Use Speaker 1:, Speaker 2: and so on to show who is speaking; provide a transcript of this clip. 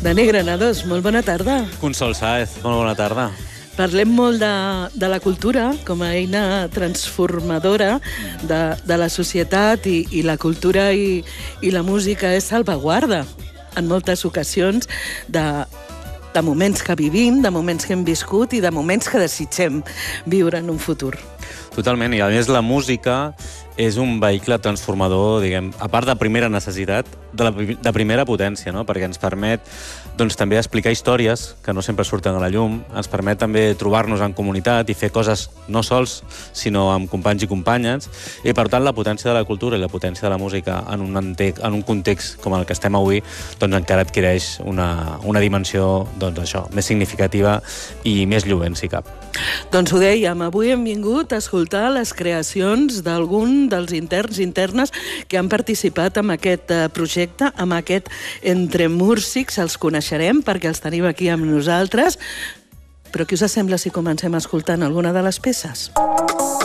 Speaker 1: Dani Granados, molt bona tarda.
Speaker 2: Consol Sáez, molt bona tarda.
Speaker 1: Parlem molt de la cultura com a eina transformadora de la societat i la cultura i la música és salvaguarda en moltes ocasions de moments que vivim, de moments que hem viscut i de moments que desitgem viure en un futur.
Speaker 2: Totalment, i a més la música és un vehicle transformador, diguem, a part de primera necessitat, de primera potència, no? Perquè ens permet doncs, també explicar històries que no sempre surten a la llum, ens permet també trobar-nos en comunitat i fer coses no sols, sinó amb companys i companyes, i per tant la potència de la cultura i la potència de la música en un context com el que estem avui, doncs encara adquireix una dimensió, doncs això, més significativa i més lluent, si cap.
Speaker 1: Doncs ho dèiem, avui hem vingut a escoltar les creacions d'algun dels interns i internes que han participat en aquest projecte, amb aquest Entre Músics. Els coneixerem perquè els tenim aquí amb nosaltres. Però què us sembla si comencem escoltant alguna de les peces?